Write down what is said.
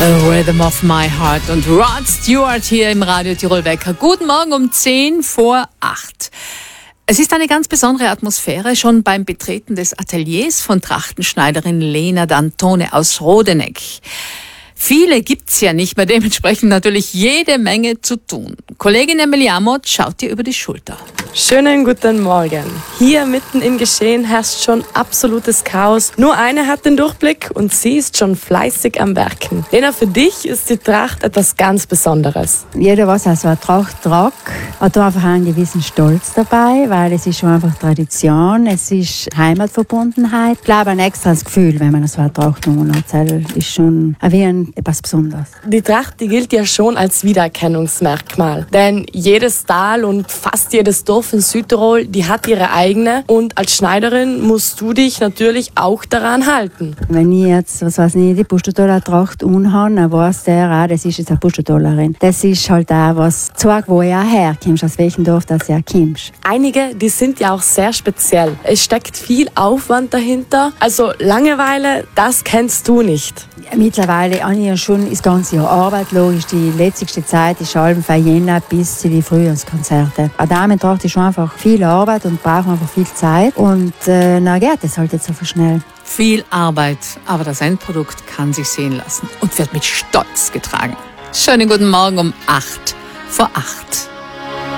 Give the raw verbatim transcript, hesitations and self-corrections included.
A Rhythm of My Heart und Rod Stewart hier im Radio Tirol Wecker. Guten Morgen um zehn vor acht. Es ist eine ganz besondere Atmosphäre schon beim Betreten des Ateliers von Trachtenschneiderin Lena D'Antone aus Rodeneck. Viele gibt's ja nicht mehr, dementsprechend natürlich jede Menge zu tun. Kollegin Emily Amott schaut dir über die Schulter. Schönen guten Morgen. Hier mitten im Geschehen herrscht schon absolutes Chaos. Nur eine hat den Durchblick und sie ist schon fleißig am Werken. Lena, für dich ist die Tracht etwas ganz Besonderes. Jeder, was also eine Tracht trägt, hat einfach einen gewissen Stolz dabei, weil es ist schon einfach Tradition, es ist Heimatverbundenheit. Ich glaube, ein extras Gefühl, wenn man so eine Tracht hat. Das ist schon wie ein, etwas Besonderes. Die Tracht, die gilt ja schon als Wiedererkennungsmerkmal. Denn jedes Tal und fast jedes Dorf in Südtirol, die hat ihre eigene. Und als Schneiderin musst du dich natürlich auch daran halten. Wenn ich jetzt, was weiß ich, die Pustertaler Tracht anhabe, dann weiss der auch, das ist jetzt eine Pustertalerin. Das ist halt auch was zeigt, wo er herkommst, aus welchem Dorf das er kommst. Einige, die sind ja auch sehr speziell. Es steckt viel Aufwand dahinter. Also Langeweile, das kennst du nicht. Mittlerweile habe ich ja schon das ganze Jahr Arbeit, logisch. Die letzte Zeit ist allem von Jänner bis zu den Frühjahrskonzerte. Eine Damentracht ist schon einfach viel Arbeit und braucht einfach viel Zeit. Und äh, dann geht es halt jetzt einfach schnell. Viel Arbeit, aber das Endprodukt kann sich sehen lassen und wird mit Stolz getragen. Schönen guten Morgen um acht vor acht.